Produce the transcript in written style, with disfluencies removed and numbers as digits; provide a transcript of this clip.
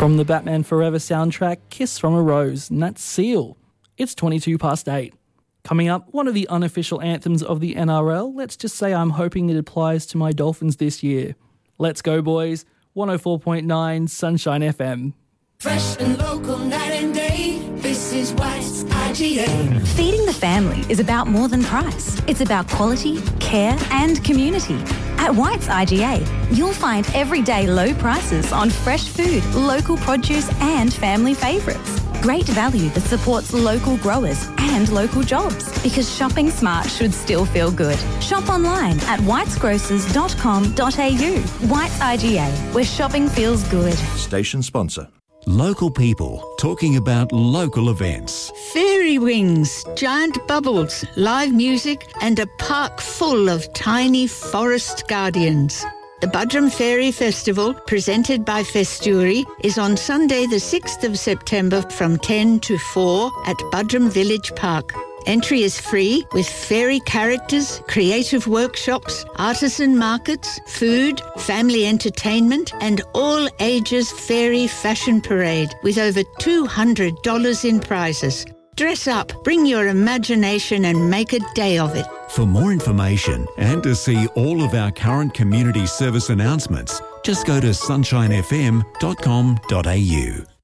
From the Batman Forever soundtrack, Kiss from a Rose, and that's Seal. It's 8:22. Coming up, one of the unofficial anthems of the NRL. Let's just say I'm hoping it applies to my Dolphins this year. Let's go, boys. 104.9 Sunshine FM. Fresh and local night and day. This is White's IGA. Feeding the family is about more than price. It's about quality, care and community. At White's IGA, you'll find everyday low prices on fresh food, local produce and family favourites. Great value that supports local growers and local jobs, because shopping smart should still feel good. Shop online at whitesgrocers.com.au. White's IGA, where shopping feels good. Station sponsor. Local people talking about local events. Fairy wings, giant bubbles, live music and a park full of tiny forest guardians. The Buderim Fairy Festival, presented by Festuri, is on Sunday the 6th of September from 10 to 4 at Buderim Village Park. Entry is free, with fairy characters, creative workshops, artisan markets, food, family entertainment and all ages fairy fashion parade with over $200 in prizes. Dress up, bring your imagination and make a day of it. For more information and to see all of our current community service announcements, just go to sunshinefm.com.au.